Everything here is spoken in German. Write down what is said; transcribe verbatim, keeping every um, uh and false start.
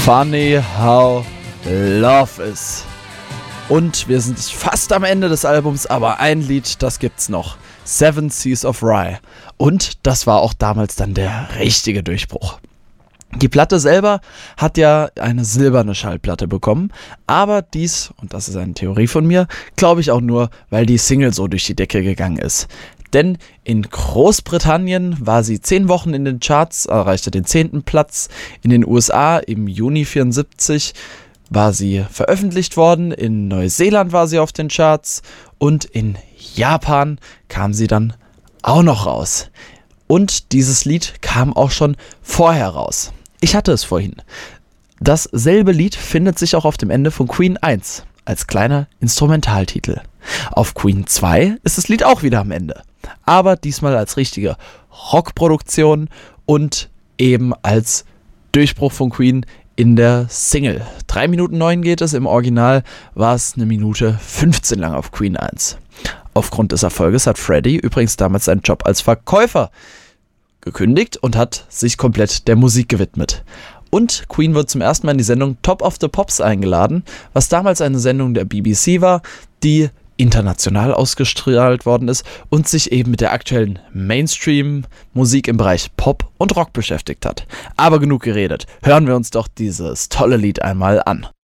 Funny How Love Is. Und wir sind fast am Ende des Albums, aber ein Lied, das gibt's noch. Seven Seas of Rye. Und das war auch damals dann der richtige Durchbruch. Die Platte selber hat ja eine silberne Schallplatte bekommen, aber dies, und das ist eine Theorie von mir, glaube ich auch nur, weil die Single so durch die Decke gegangen ist. Denn in Großbritannien war sie zehn Wochen in den Charts, erreichte den zehnten Platz. In den U S A im Juni vierundsiebzig war sie veröffentlicht worden. In Neuseeland war sie auf den Charts. Und in Japan kam sie dann auch noch raus. Und dieses Lied kam auch schon vorher raus. Ich hatte es vorhin. Dasselbe Lied findet sich auch auf dem Ende von Queen eins als kleiner Instrumentaltitel. Auf Queen zwei ist das Lied auch wieder am Ende. Aber diesmal als richtige Rockproduktion und eben als Durchbruch von Queen in der Single. drei Minuten neun geht es, im Original war es eine Minute fünfzehn lang auf Queen eins. Aufgrund des Erfolges hat Freddie übrigens damals seinen Job als Verkäufer gekündigt und hat sich komplett der Musik gewidmet. Und Queen wird zum ersten Mal in die Sendung Top of the Pops eingeladen, was damals eine Sendung der B B C war, die international ausgestrahlt worden ist und sich eben mit der aktuellen Mainstream-Musik im Bereich Pop und Rock beschäftigt hat. Aber genug geredet, hören wir uns doch dieses tolle Lied einmal an.